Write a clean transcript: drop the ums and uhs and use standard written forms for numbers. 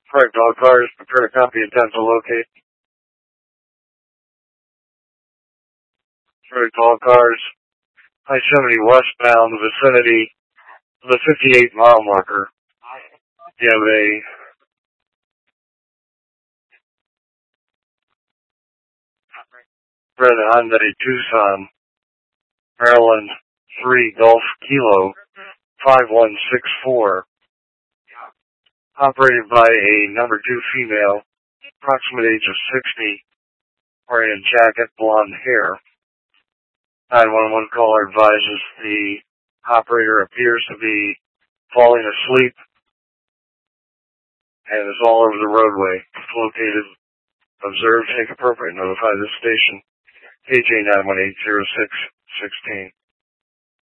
Correct, all cars, prepare to copy, attempt to locate. Correct, all cars, I-70 westbound, vicinity, the 58-mile marker. You have a red Hyundai Tucson, Maryland 3 Golf Kilo 5164, operated by a number 2 female, approximate age of 60, wearing a jacket, blonde hair. 911 caller advises the operator appears to be falling asleep and is all over the roadway. If located, observe, take appropriate, notify this station. AJ 9180616.